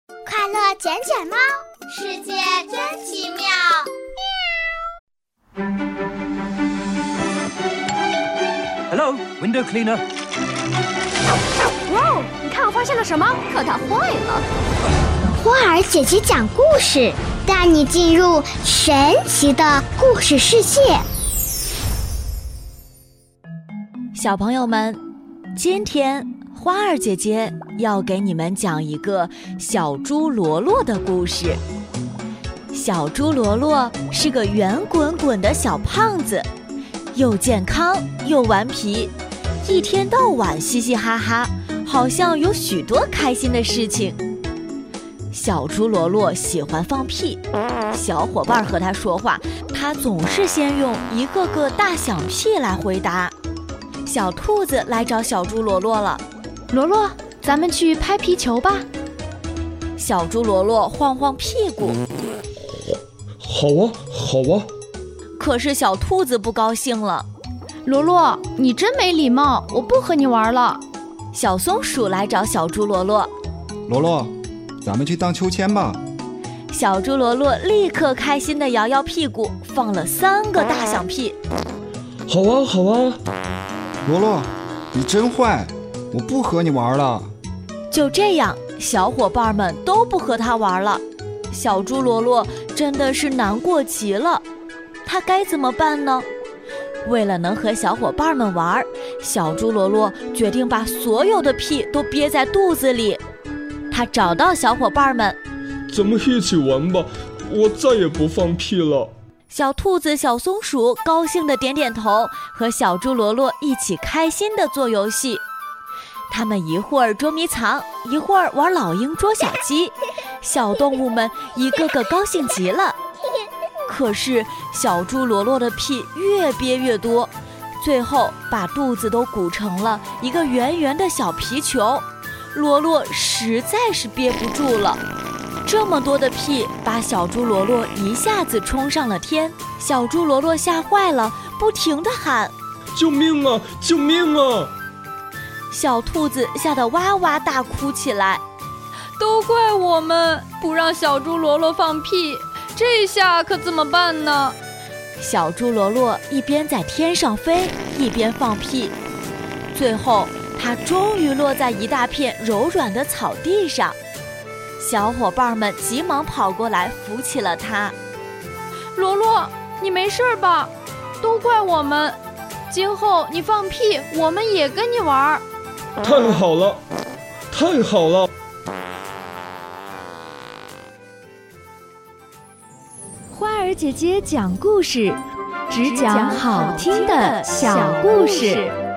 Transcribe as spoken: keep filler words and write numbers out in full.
快乐捡捡猫，世界真奇妙。 Hello, window cleaner. 哇哦，你看我发现了什么？可它坏了。 花儿姐姐讲故事，带你进入神奇的故事世界。 小朋友们，今天花儿姐姐要给你们讲一个小猪罗罗的故事。小猪罗罗是个圆滚滚的小胖子，又健康又顽皮，一天到晚嘻嘻哈哈，好像有许多开心的事情。小猪罗罗喜欢放屁，小伙伴和他说话，他总是先用一个个大响屁来回答。小兔子来找小猪罗罗了， 罗罗，咱们去拍皮球吧。 小猪罗罗晃晃屁股， 好啊，好啊。 可是小兔子不高兴了， 罗罗，你真没礼貌，我不和你玩了。 小松鼠来找小猪罗罗， 罗罗，咱们去荡秋千吧。 小猪罗罗立刻开心地摇摇屁股，放了三个大响屁。 好啊，好啊。 罗罗，你真坏，我不和你玩了。 就这样，小伙伴们都不和他玩了。小猪罗罗真的是难过极了，他该怎么办呢？为了能和小伙伴们玩，小猪罗罗决定把所有的屁都憋在肚子里。他找到小伙伴们， 咱们一起玩吧，我再也不放屁了。 小兔子、小松鼠高兴地点点头，和小猪罗罗一起开心地做游戏。他们一会儿捉迷藏，一会儿玩老鹰捉小鸡，小动物们一个个高兴极了。可是小猪罗罗的屁越憋越多，最后把肚子都鼓成了一个圆圆的小皮球。罗罗实在是憋不住了，这么多的屁把小猪罗罗一下子冲上了天。小猪罗罗吓坏了，不停地喊： 救命啊，救命啊！ 小兔子吓得哇哇大哭起来。 都怪我们不让小猪罗罗放屁，这下可怎么办呢？ 小猪罗罗一边在天上飞，一边放屁，最后它终于落在一大片柔软的草地上。小伙伴们急忙跑过来扶起了它。 罗罗，你没事吧？都怪我们，今后你放屁我们也跟你玩。 太好了，太好了。 花儿姐姐讲故事，只讲好听的小故事。